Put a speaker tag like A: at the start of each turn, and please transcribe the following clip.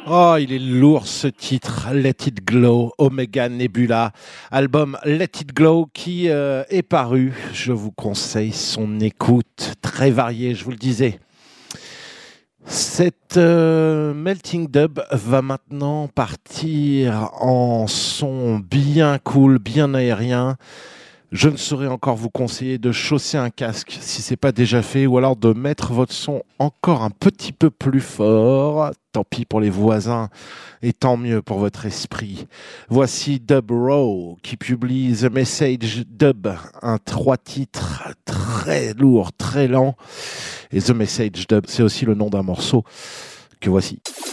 A: Oh, il est lourd ce titre, Let It Glow, Omega Nebula, album Let It Glow qui est paru. Je vous conseille son écoute, très variée, je vous le disais. Cette melting dub va maintenant partir en son bien cool, bien aérien. Je ne saurais encore vous conseiller de chausser un casque si ce n'est pas déjà fait, ou alors de mettre votre son encore un petit peu plus fort. Tant pis pour les voisins et tant mieux pour votre esprit. Voici Dub Row qui publie The Message Dub, un 3 titres très lourd, très lent. Et The Message Dub, c'est aussi le nom d'un morceau que voici.